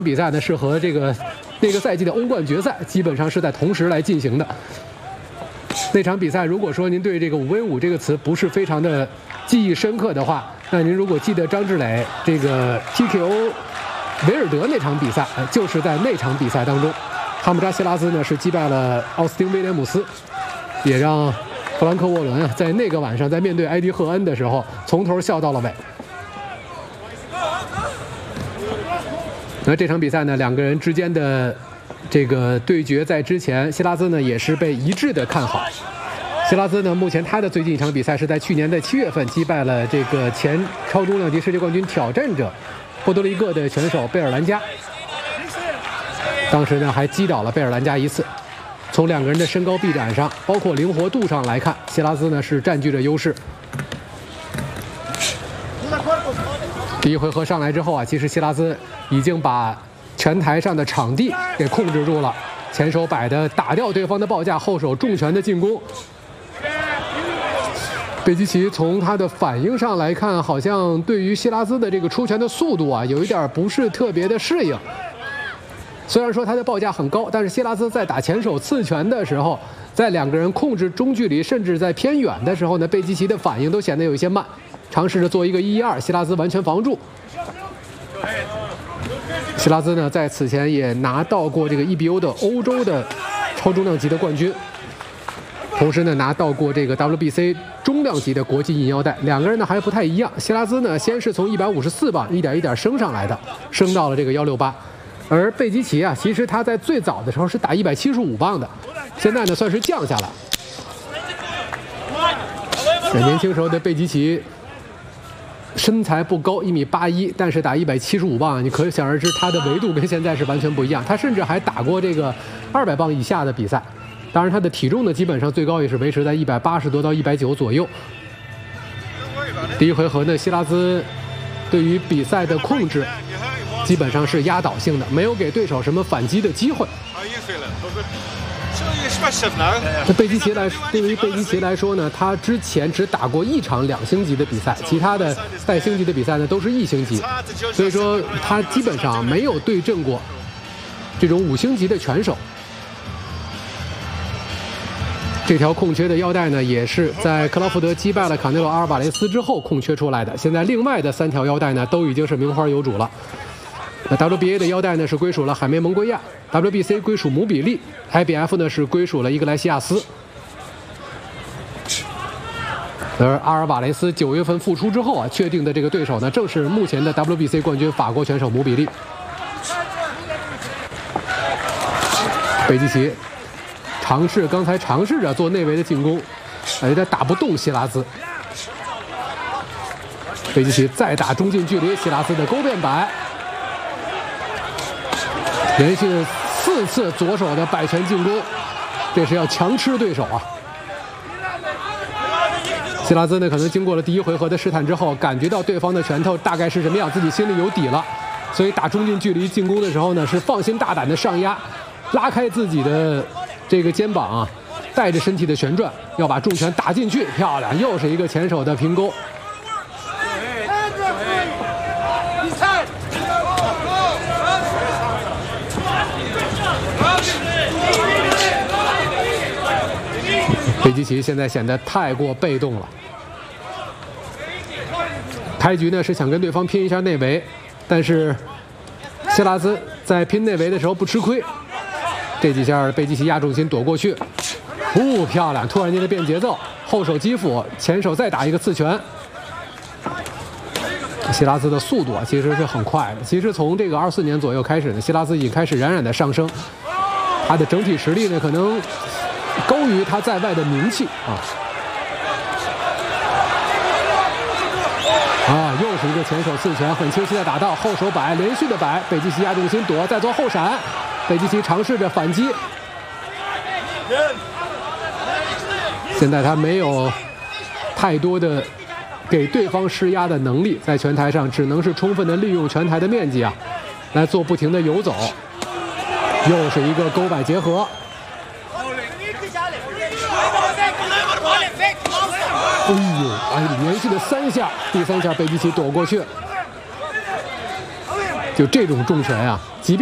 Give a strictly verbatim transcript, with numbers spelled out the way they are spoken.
比赛呢是和这个那个赛季的欧冠决赛基本上是在同时来进行的。那场比赛，如果说您对这个五 v 五这个词不是非常的记忆深刻的话，那您如果记得张志磊这个 T K O 维尔德那场比赛，就是在那场比赛当中，哈姆扎希拉兹呢是击败了奥斯汀威廉姆斯，也让弗兰克沃伦啊在那个晚上在面对埃迪赫恩的时候从头笑到了尾。那这场比赛呢，两个人之间的这个对决在之前，希拉兹呢也是被一致的看好。希拉兹呢，目前他的最近一场比赛是在去年的七月份击败了这个前超重量级世界冠军挑战者波多黎各的拳手贝尔兰加，当时呢还击倒了贝尔兰加一次。从两个人的身高臂展上，包括灵活度上来看，希拉兹呢是占据着优势。第一回合上来之后啊，其实希拉兹已经把拳台上的场地给控制住了，前手摆的打掉对方的报价，后手重拳的进攻。贝基奇从他的反应上来看，好像对于希拉兹的这个出拳的速度啊，有一点不是特别的适应。虽然说他的报价很高，但是希拉兹在打前手刺拳的时候，在两个人控制中距离，甚至在偏远的时候呢，贝基奇的反应都显得有一些慢。尝试着做一个一一二，希拉兹完全防住。希拉兹呢，在此前也拿到过这个 E B O 的欧洲的超重量级的冠军，同时呢拿到过这个 W B C 中量级的国际银腰带。两个人呢还不太一样，希拉兹呢先是从一百五十四磅一点一点升上来的，升到了这个一六八，而贝基奇啊，其实他在最早的时候是打一百七十五磅的，现在呢算是降下来。年轻时候的贝基奇身材不高，一米八一，但是打一百七十五磅，你可想而知他的维度跟现在是完全不一样。他甚至还打过这个二百磅以下的比赛，当然他的体重呢，基本上最高也是维持在一百八十多到一百九左右。第一回合呢，希拉兹对于比赛的控制基本上是压倒性的，没有给对手什么反击的机会。这贝基奇来，对于贝基奇来说呢，他之前只打过一场两星级的比赛，其他的带星级的比赛呢都是一星级，所以说他基本上没有对阵过这种五星级的拳手。这条空缺的腰带呢，也是在克劳福德击败了卡内洛阿尔瓦雷斯之后空缺出来的。现在另外的三条腰带呢，都已经是名花有主了。那 W B A 的腰带呢是归属了海梅蒙圭亚 ，W B C 归属姆比利 ，I B F 呢是归属了伊格莱西亚斯。而阿尔瓦雷斯九月份复出之后啊，确定的这个对手呢，正是目前的 W B C 冠军法国拳手姆比利。贝基奇尝试刚才尝试着做内围的进攻，有点打不动希拉兹。贝基奇再打中近距离，希拉兹的勾变摆。连续四次左手的摆拳进攻，这是要强吃对手啊！希拉兹呢，可能经过了第一回合的试探之后，感觉到对方的拳头大概是什么样，自己心里有底了，所以打中近距离进攻的时候呢，是放心大胆的上压，拉开自己的这个肩膀啊，带着身体的旋转，要把重拳打进去，漂亮！又是一个前手的平勾。贝基奇现在显得太过被动了。开局呢是想跟对方拼一下内围，但是希拉兹在拼内围的时候不吃亏，这几下贝基奇压重心躲过去，哦，漂亮！突然间的变节奏，后手击腹，前手再打一个刺拳。希拉兹的速度啊其实是很快的，其实从这个二四年左右开始呢，希拉兹已经开始冉冉的上升，他的整体实力呢可能高于他在外的名气啊！啊，又是一个前手刺拳，很清晰的打到后手摆，连续的摆，贝基奇压重心躲，再做后闪，贝基奇尝试着反击。现在他没有太多的给对方施压的能力，在拳台上只能是充分的利用拳台的面积啊，来做不停的游走。又是一个勾摆结合。哎呦，哎，连续的三下，第三下贝基奇躲过去。 就这种重拳啊，即便